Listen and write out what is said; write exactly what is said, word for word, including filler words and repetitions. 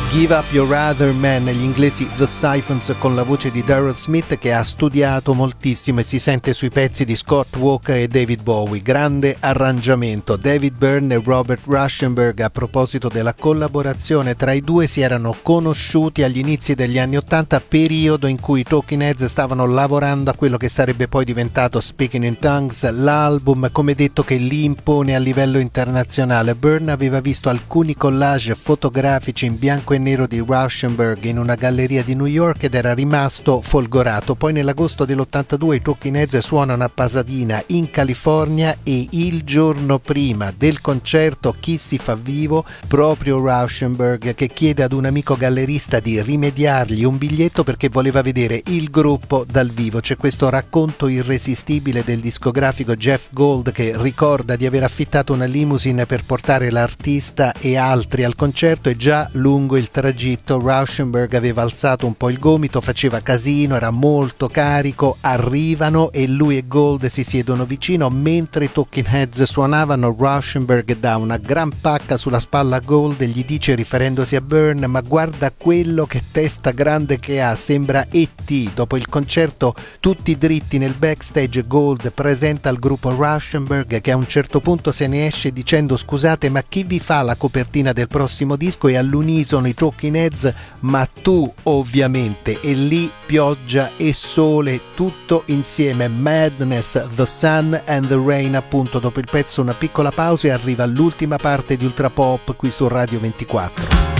Give Up Your Other Man, gli inglesi The Siphons con la voce di Darrell Smith, che ha studiato moltissimo e si sente sui pezzi di Scott Walker e David Bowie. Grande arrangiamento. David Byrne e Robert Rauschenberg, a proposito della collaborazione tra i due, si erano conosciuti agli inizi degli anni Ottanta, periodo in cui i Talking Heads stavano lavorando a quello che sarebbe poi diventato Speaking in Tongues, l'album, come detto, che li impone a livello internazionale. Byrne aveva visto alcuni collage fotografici in bianco e nero di Rauschenberg in una galleria di New York ed era rimasto folgorato. Poi nell'agosto dell'ottantadue i Talking Heads suonano a Pasadena in California e il giorno prima del concerto chi si fa vivo? Proprio Rauschenberg, che chiede ad un amico gallerista di rimediargli un biglietto perché voleva vedere il gruppo dal vivo. C'è questo racconto irresistibile del discografico Jeff Gold, che ricorda di aver affittato una limousine per portare l'artista e altri al concerto, e già lungo il tragitto Rauschenberg aveva alzato un po' il gomito, faceva casino, era molto carico. Arrivano e lui e Gold si siedono vicino. Mentre i Talking Heads suonavano, Rauschenberg dà una gran pacca sulla spalla a Gold e gli dice, riferendosi a Byrne: ma guarda quello che testa grande che ha, sembra E T Dopo il concerto, tutti dritti nel backstage, Gold presenta al gruppo Rauschenberg, che a un certo punto se ne esce dicendo: scusate, ma chi vi fa la copertina del prossimo disco? E all'unisono i Talking Heads: ma tu ovviamente. E lì pioggia e sole tutto insieme. Madness, The Sun and the Rain, appunto. Dopo il pezzo una piccola pausa e arriva l'ultima parte di Ultra Pop qui su Radio ventiquattro.